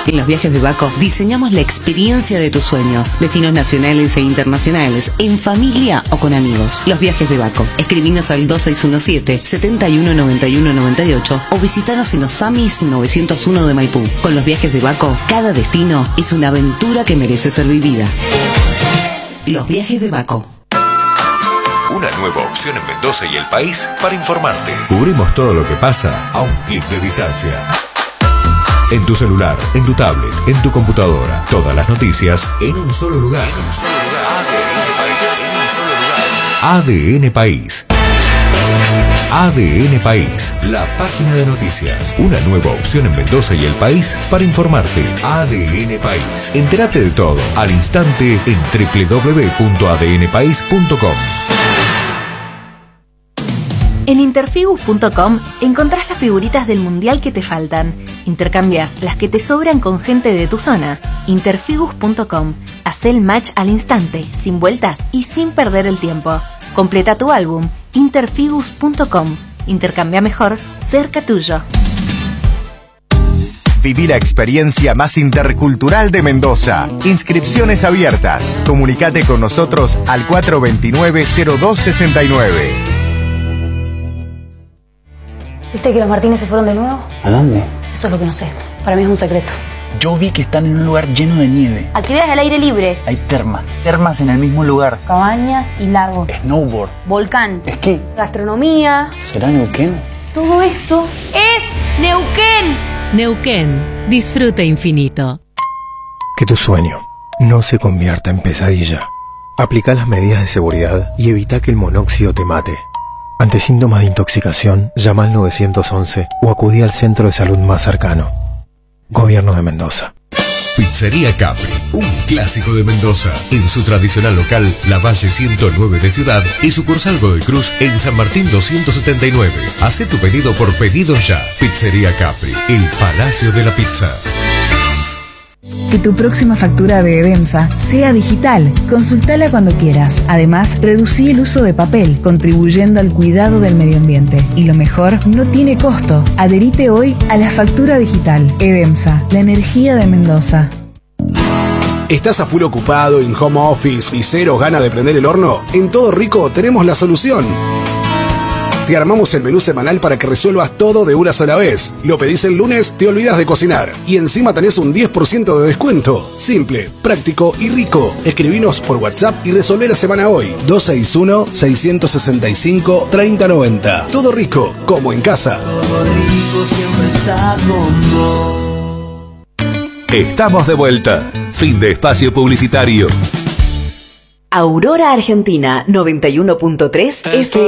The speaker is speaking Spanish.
En los viajes de Baco diseñamos la experiencia de tus sueños. Destinos nacionales e internacionales, en familia o con amigos. Los viajes de Baco. Escribinos al 2617 71 91 98 o visitanos en Osamis 901 de Maipú. Con los viajes de Baco, cada destino es una aventura que merece ser vivida. Los viajes de Baco. Una nueva opción en Mendoza y el país para informarte. Cubrimos todo lo que pasa a un clic de distancia. En tu celular, en tu tablet, en tu computadora. Todas las noticias en un solo lugar. ADN País. ADN País, la página de noticias. Una nueva opción en Mendoza y el país para informarte. ADN País. Entérate de todo al instante en www.adnpaís.com. En interfigus.com encontrás las figuritas del mundial que te faltan. Intercambias las que te sobran con gente de tu zona. Interfigus.com. Haz el match al instante, sin vueltas y sin perder el tiempo. Completa tu álbum. Interfigus.com. Intercambia mejor, cerca tuyo. Viví la experiencia más intercultural de Mendoza. Inscripciones abiertas. Comunicate con nosotros al 429-0269. ¿Viste que los Martínez se fueron de nuevo? ¿A dónde? Eso es lo que no sé. Para mí es un secreto. Yo vi que están en un lugar lleno de nieve. Actividades al aire libre. Hay termas en el mismo lugar. Cabañas y lagos. Snowboard. Volcán. Esquí. Gastronomía. ¿Será Neuquén? Todo esto es Neuquén. Neuquén. Disfrute infinito. Que tu sueño no se convierta en pesadilla. Aplica las medidas de seguridad y evita que el monóxido te mate. Ante síntomas de intoxicación, llama al 911 o acudí al centro de salud más cercano. Gobierno de Mendoza. Pizzería Capri, un clásico de Mendoza. En su tradicional local, La Valle 109 de Ciudad y sucursal Godoy Cruz en San Martín 279. Hacé tu pedido por pedido ya. Pizzería Capri, el palacio de la pizza. Que tu próxima factura de Edemsa sea digital. Consultala cuando quieras. Además, reducí el uso de papel, contribuyendo al cuidado del medio ambiente. Y lo mejor, no tiene costo. Adherite hoy a la factura digital. Edemsa, la energía de Mendoza. ¿Estás a full ocupado, en home office y cero ganas de prender el horno? En Todo Rico tenemos la solución. Te armamos el menú semanal para que resuelvas todo de una sola vez. Lo pedís el lunes, te olvidas de cocinar. Y encima tenés un 10% de descuento. Simple, práctico y rico. Escribinos por WhatsApp y resolvé la semana hoy. 261-665-3090. Todo Rico, como en casa. Todo Rico siempre está con vos. Estamos de vuelta. Fin de espacio publicitario. Aurora Argentina 91.3 FM.